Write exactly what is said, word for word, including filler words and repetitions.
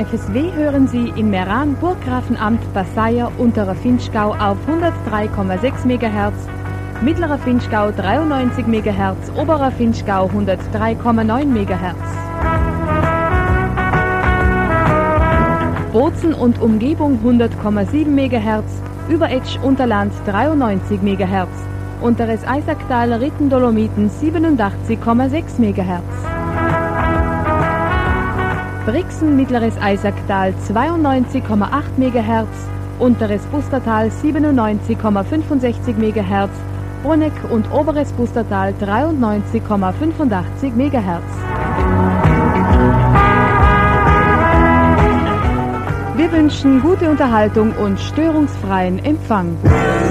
F S W hören Sie in Meran, Burggrafenamt Basseier, Unterer Vinschgau auf hundertdrei Komma sechs Megahertz, Mittlerer Vinschgau dreiundneunzig Megahertz, Oberer Vinschgau hundertdrei Komma neun Megahertz. Bozen und Umgebung hundert Komma sieben Megahertz, Überetsch Unterland dreiundneunzig Megahertz, Unteres Eisacktal Ritten-Dolomiten siebenundachtzig Komma sechs Megahertz. Brixen Mittleres Eisacktal zweiundneunzig Komma acht Megahertz, Unteres Bustertal siebenundneunzig Komma fünfundsechzig Megahertz, Bruneck und Oberes Bustertal dreiundneunzig Komma fünfundachtzig Megahertz. Wir wünschen gute Unterhaltung und störungsfreien Empfang.